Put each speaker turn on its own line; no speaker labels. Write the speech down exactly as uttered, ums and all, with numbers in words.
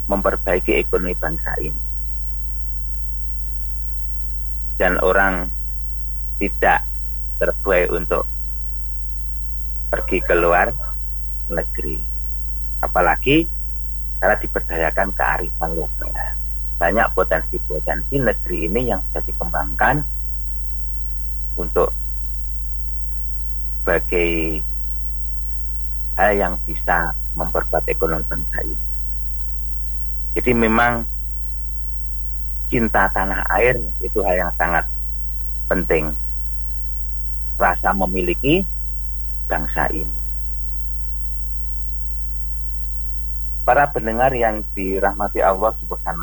memperbaiki ekonomi bangsa ini. Dan orang tidak terbuai untuk pergi keluar negeri. Apalagi karena diberdayakan kearifan lokal. Banyak potensi-potensi negeri ini yang bisa dikembangkan untuk sebagai hal yang bisa memperkuat ekonomi bangsa ini. Jadi memang cinta tanah air itu hal yang sangat penting. Rasa memiliki bangsa ini. Para pendengar yang dirahmati Allah Subhanahu